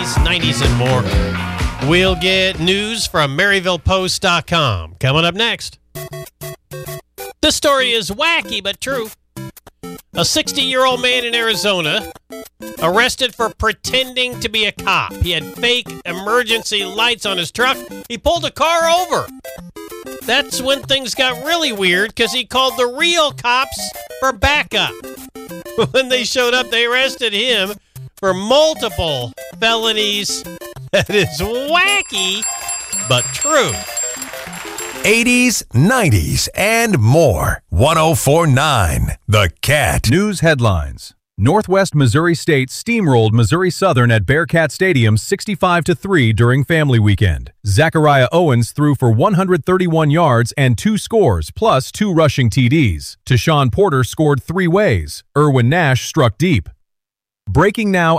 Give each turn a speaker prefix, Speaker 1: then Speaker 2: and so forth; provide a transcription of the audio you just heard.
Speaker 1: 80s, 90s, and more. We'll get news from MaryvillePost.com. Coming up next. This story is wacky but true. A 60-year-old man in Arizona arrested for pretending to be a cop. He had fake emergency lights on his truck. He pulled a car over. That's when things got really weird because he called the real cops for backup. When they showed up, they arrested him for multiple felonies. That is wacky, but true.
Speaker 2: 80s, 90s, and more. 104.9 The Cat.
Speaker 3: News headlines. Northwest Missouri State steamrolled Missouri Southern at Bearcat Stadium 65-3 during Family Weekend. Zachariah Owens threw for 131 yards and 2 scores, plus 2 rushing TDs. Tashawn Porter scored 3 ways. Erwin Nash struck deep. Breaking now